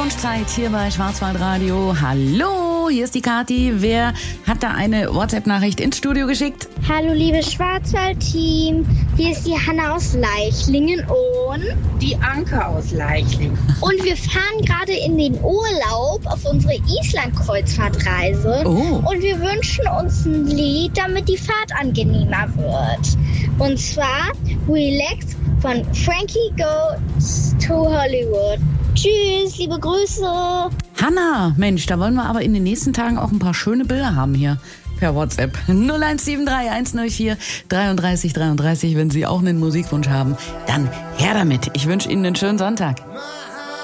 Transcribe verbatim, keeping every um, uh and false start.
Musikwunschzeit hier bei Schwarzwaldradio. Hallo, hier ist die Kathi. Wer hat da eine WhatsApp-Nachricht ins Studio geschickt? Hallo, liebes Schwarzwald-Team. Hier ist die Hanna aus Leichlingen und die Anke aus Leichlingen. Und wir fahren gerade in den Urlaub auf unsere Island-Kreuzfahrtreise. Oh. Und wir wünschen uns ein Lied, damit die Fahrt angenehmer wird. Und zwar Relax von Frankie Goes to Hollywood. Tschüss, liebe Grüße. Hanna, Mensch, da wollen wir aber in den nächsten Tagen auch ein paar schöne Bilder haben hier per WhatsApp. null eins sieben drei eins null vier dreiunddreißig dreiunddreißig, wenn Sie auch einen Musikwunsch haben, dann her damit. Ich wünsche Ihnen einen schönen Sonntag.